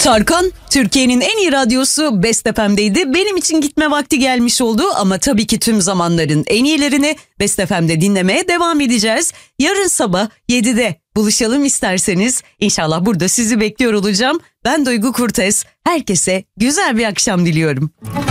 Tarkan, Türkiye'nin en iyi radyosu Best FM'deydi. Benim için gitme vakti gelmiş oldu ama tabii ki tüm zamanların en iyilerini Best FM'de dinlemeye devam edeceğiz. Yarın sabah 7'de buluşalım isterseniz. İnşallah burada sizi bekliyor olacağım. Ben Duygu Kurtes. Herkese güzel bir akşam diliyorum.